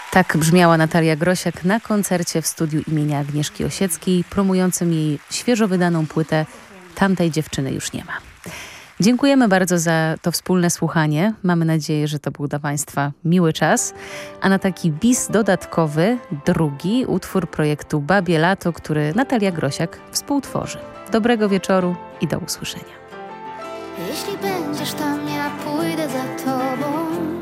Tak brzmiała Natalia Grosiak na koncercie w studiu imienia Agnieszki Osieckiej, promującym jej świeżo wydaną płytę Tamtej dziewczyny już nie ma. Dziękujemy bardzo za to wspólne słuchanie. Mamy nadzieję, że to był dla Państwa miły czas. A na taki bis dodatkowy, drugi utwór projektu Babie Lato, który Natalia Grosiak współtworzy. Dobrego wieczoru i do usłyszenia. Jeśli będziesz tam, ja pójdę za tobą.